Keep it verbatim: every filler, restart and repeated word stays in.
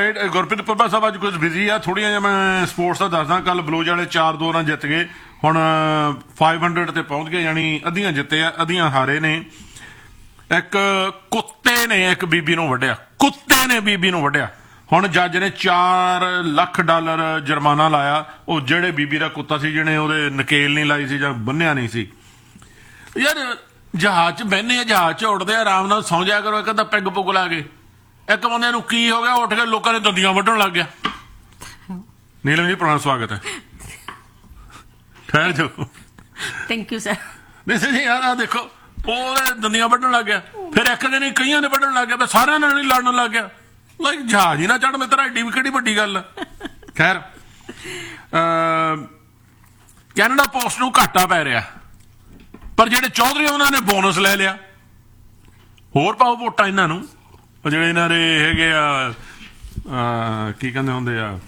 right Gurpreet ਪੱਬਾ ਸਾਹਿਬ ਅੱਜ ਕੁਝ busy ਆ ਥੋੜ੍ਹੀਆਂ ਜਿਹਾ ਮੈਂ ਸਪੋਰਟਸ ਦਾ ਦੱਸਦਾ ਕੱਲ ਬਲੂਜ ਵਾਲੇ ਚਾਰ ਦੋ ਰਨ ਜਿੱਤ ਗਏ ਹੁਣ ਫਾਈਵ ਹੰਡਰਡ ਤੇ ਪਹੁੰਚ ਗਏ ਯਾਨੀ ਅੱਧੀਆਂ ਜਿੱਤੇ ਆ ਅੱਧੀਆਂ ਹਾਰੇ ਨੇ ਇੱਕ ਕੁੱਤੇ ਨੇ ਇੱਕ ਬੀਬੀ ਨੂੰ ਵੱਢਿਆ ਕੁੱਤੇ ਨੇ ਬੀਬੀ ਨੂੰ ਵੱਢਿਆ ਹੁਣ ਜੱਜ ਨੇ ਚਾਰ ਲੱਖ ਡਾਲਰ ਜੁਰਮਾਨਾ ਲਾਇਆ ਉਹ ਜਿਹੜੇ ਬੀਬੀ ਦਾ ਕੁੱਤਾ ਸੀ ਜਿਹਨੇ ਉਹਦੇ ਨਕੇਲ ਨਹੀਂ ਲਾਈ ਸੀ ਜਾਂ ਬੰਨਿਆ ਨਹੀਂ ਸੀ ਯਾਰ ਜਹਾਜ਼ 'ਚ ਬਹਿੰਦੇ ਆ ਜਹਾਜ਼ 'ਚ ਉੱਡਦੇ ਆ ਆਰਾਮ ਨਾਲ ਸੌਂ ਜਾਇਆ ਕਰੋ ਇੱਕ ਅੱਧਾ ਪੈਗ ਪੁੱਗ ਲਾ ਕੇ ਇੱਕ ਬੰਦੇ ਨੂੰ ਕੀ ਹੋ ਗਿਆ ਉੱਠ ਕੇ ਲੋਕਾਂ ਨੇ ਦੰਦੀਆਂ ਵੱਢਣ ਲੱਗ ਗਿਆ ਨੀਲਮ ਜੀ ਪੁਰਾਣਾ ਸਵਾਗਤ ਹੈ ਠਹਿਰ ਜਾਓ ਥੈਂਕ ਯੂ ਸਰ ਨਹੀਂ ਜੀ ਯਾਰ ਆ ਦੇਖੋ ਉਹਦੇ ਦੰਦੀਆਂ ਵੱਢਣ ਲੱਗ ਗਿਆ ਫਿਰ ਇੱਕ ਦਿਨ ਹੀ ਕਈਆਂ ਨੇ ਵੱਢਣ ਲੱਗ ਗਿਆ ਫਿਰ ਸਾਰਿਆਂ ਨਾਲ ਹੀ ਲੜਨ ਲੱਗ ਗਿਆ ਲਾਈਕ ਜਹਾਜ਼ ਹੀ ਨਾ ਚੜ੍ਹ ਮਿੱਤਰਾ ਐਡੀ ਵੀ ਕਿਹੜੀ ਵੱਡੀ ਗੱਲ ਖੈਰ ਕੈਨੇਡਾ ਪੋਸਟ ਨੂੰ ਘਾਟਾ ਪੈ ਰਿਹਾ ਪਰ ਜਿਹੜੇ ਚੌਧਰੀ ਉਹਨਾਂ ਨੇ ਬੋਨਸ ਲੈ ਲਿਆ ਹੋਰ ਪਾਓ ਵੋਟਾਂ ਇਹਨਾਂ ਨੂੰ ਜਿਹੜੇ ਇਹਨਾਂ ਦੇ ਹੈਗੇ ਆ ਕੀ ਕਹਿੰਦੇ ਹੁੰਦੇ ਆ